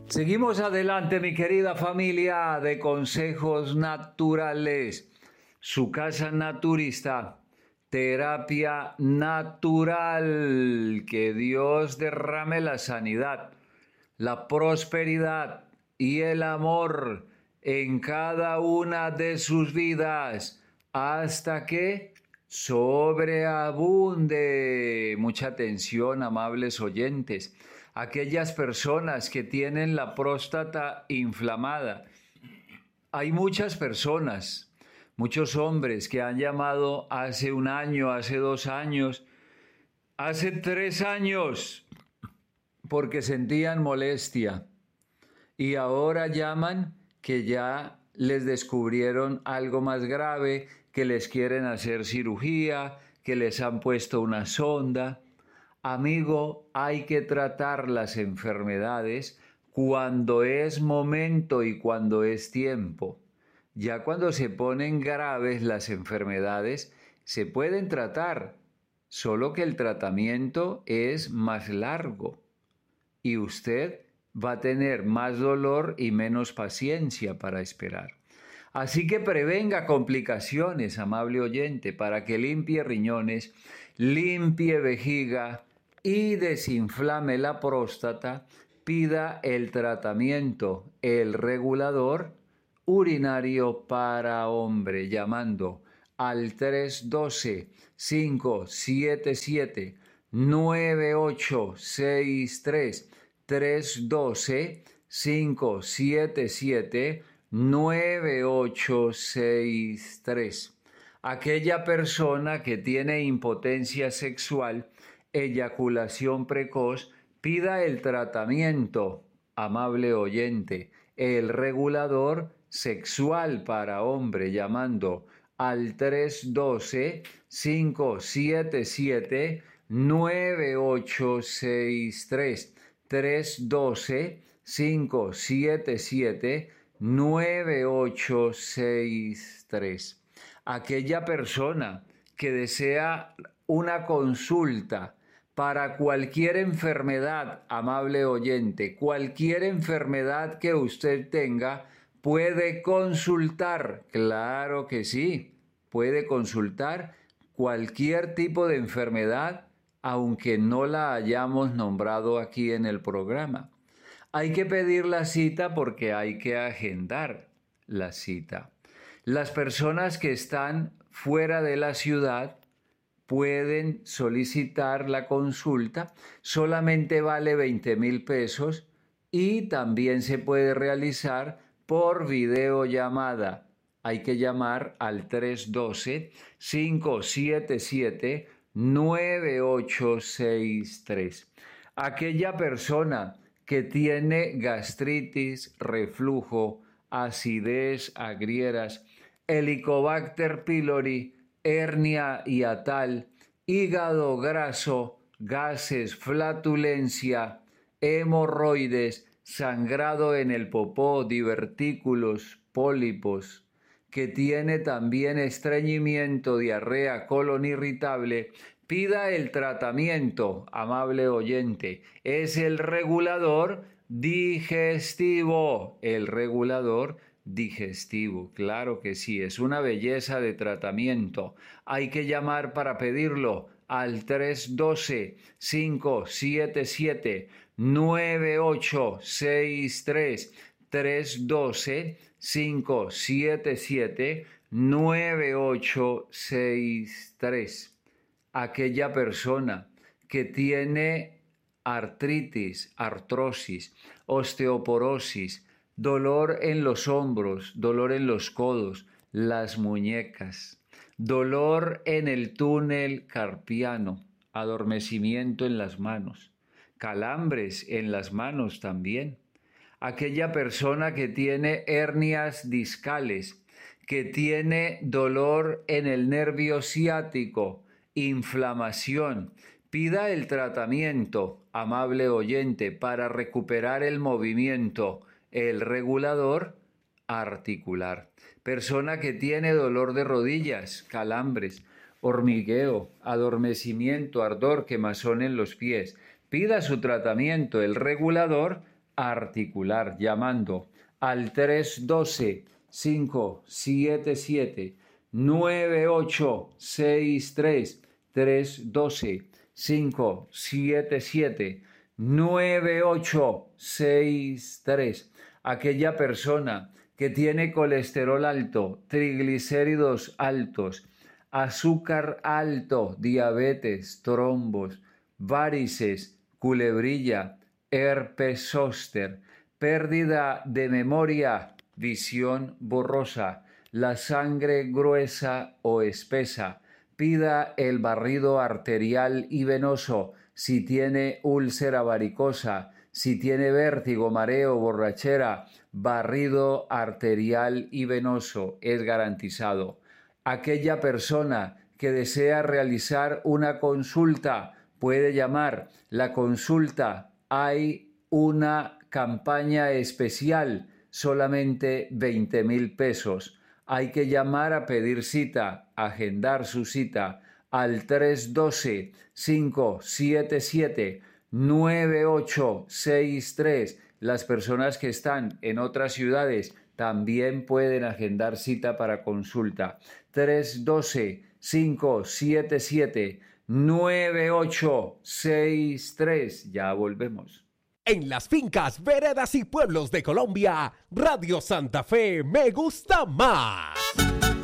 Seguimos adelante, mi querida familia de Consejos Naturales. Su casa naturista, terapia natural. Que Dios derrame la sanidad, la prosperidad y el amor en cada una de sus vidas hasta que sobreabunde. Mucha atención, amables oyentes. Aquellas personas que tienen la próstata inflamada. Hay muchas personas, muchos hombres que han llamado hace un año, hace 2 años, hace 3 años, porque sentían molestia. Y ahora llaman que ya les descubrieron algo más grave, que les quieren hacer cirugía, que les han puesto una sonda. Amigo, hay que tratar las enfermedades cuando es momento y cuando es tiempo. Ya cuando se ponen graves las enfermedades, se pueden tratar, solo que el tratamiento es más largo y usted va a tener más dolor y menos paciencia para esperar. Así que prevenga complicaciones, amable oyente, para que limpie riñones, limpie vejiga y desinflame la próstata. Pida el tratamiento, el regulador urinario para hombre, llamando al 312-577-9863. 312-577-9863. Aquella persona que tiene impotencia sexual, eyaculación precoz, pida el tratamiento, amable oyente, el regulador sexual para hombre, llamando al 312-577-9863. 312-577-9863. Aquella persona que desea una consulta para cualquier enfermedad, amable oyente, cualquier enfermedad que usted tenga, puede consultar. Claro que sí, puede consultar cualquier tipo de enfermedad, aunque no la hayamos nombrado aquí en el programa. Hay que pedir la cita porque hay que agendar la cita. Las personas que están fuera de la ciudad pueden solicitar la consulta, solamente vale 20,000 pesos y también se puede realizar por videollamada. Hay que llamar al 312-577-9863. Aquella persona que tiene gastritis, reflujo, acidez, agrieras, Helicobacter pylori, hernia hiatal, hígado graso, gases, flatulencia, hemorroides, sangrado en el popó, divertículos, pólipos, que tiene también estreñimiento, diarrea, colon irritable, pida el tratamiento, amable oyente. Es el regulador digestivo, claro que sí, es una belleza de tratamiento. Hay que llamar para pedirlo al 312-577-9863. 312-577-9863. Aquella persona que tiene artritis, artrosis, osteoporosis, dolor en los hombros, dolor en los codos, las muñecas, dolor en el túnel carpiano, adormecimiento en las manos, calambres en las manos también. Aquella persona que tiene hernias discales, que tiene dolor en el nervio ciático, inflamación, pida el tratamiento, amable oyente, para recuperar el movimiento, el regulador articular. Persona que tiene dolor de rodillas, calambres, hormigueo, adormecimiento, ardor, quemazón en los pies. Pida su tratamiento, el regulador articular llamando al 312-577-9863, 312-577-9863. Aquella persona que tiene colesterol alto, triglicéridos altos, azúcar alto, diabetes, trombos, varices, culebrilla, herpes zóster, pérdida de memoria, visión borrosa, la sangre gruesa o espesa. Pida el barrido arterial y venoso si tiene úlcera varicosa, si tiene vértigo, mareo, borrachera. Barrido arterial y venoso es garantizado. Aquella persona que desea realizar una consulta puede llamar. La consulta, hay una campaña especial, solamente 20,000 pesos. Hay que llamar a pedir cita, agendar su cita al 312-577-9863. Las personas que están en otras ciudades también pueden agendar cita para consulta. 312-577-9863. Ya volvemos. En las fincas, veredas y pueblos de Colombia, Radio Santa Fe me gusta más.